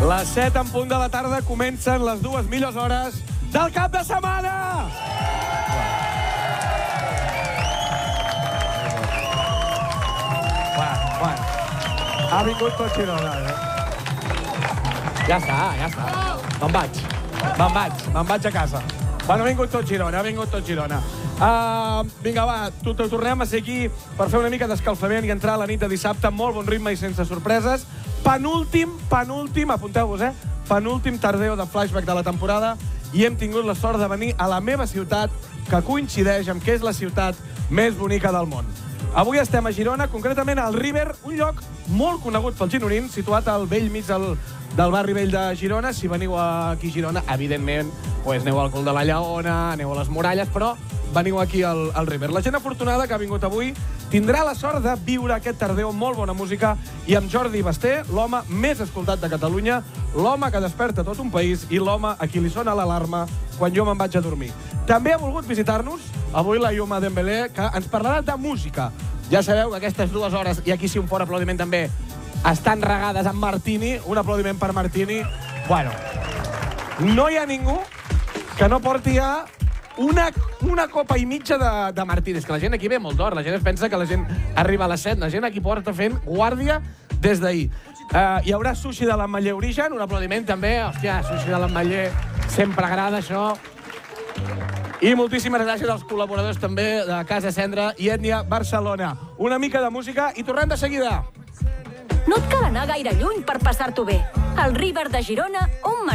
Les 7 en punt de la tarda comencen les 2 millors hores del cap de setmana! Bueno. Ha vingut tot Girona, Ja està. Me'n vaig a casa. Bueno, ha vingut tot Girona. Vinga, va, tornem a ser aquí per fer una mica d'escalfament i entrar a la nit de dissabte amb molt bon ritme i sense sorpreses. Penúltim, apunteu-vos, penúltim tardeo de Flashback de la temporada i hem tingut la sort de venir a la meva ciutat, que coincideix amb que és la ciutat més bonica del món. Avui estem a Girona, concretament al River, un lloc molt conegut pels gironins, situat al vell mig del barri vell de Girona. Si veniu aquí a Girona, evidentment, aneu al Cul de la Lleona, aneu a les Muralles, però veniu aquí al River. La gent afortunada que ha vingut avui tindrà la sort de viure aquest tardeu amb molt bona música i amb Jordi Basté, l'home més escoltat de Catalunya, l'home que desperta tot un país i l'home a qui li sona l'alarma quan jo me'n vaig a dormir. També ha volgut visitar-nos avui la Yuma Dembélé, que ens parlarà de música. Ja sabeu que aquestes 2 hores, i aquí sí un fort aplaudiment també, estan regades amb Martini. Un aplaudiment per Martini. Bueno, no hi ha ningú que no porti ja una copa i mitja de Martini. És que la gent aquí ve molt d'hora. La gent es pensa que la gent arriba a les 7. La gent aquí porta fent guàrdia des d'ahir. Hi haurà sushi de l'Ametller Origen. Un aplaudiment també. Hòstia, sushi de l'Ametller. Sempre agrada això. I moltíssimes gràcies als col·laboradors també de Casa Cendra i Ètnia Barcelona. Una mica de música i tornem de seguida. No et cal anar gaire lluny per passar-t'ho bé. Al River de Girona, un